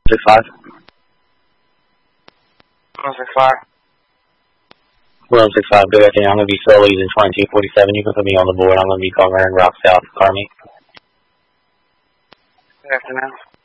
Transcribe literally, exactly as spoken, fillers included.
six five. one six five. one six five, good afternoon. I'm going to be solo using twenty-two forty-seven. You can put me on the board. I'm going to be covering Rock South, Carmi. Good afternoon.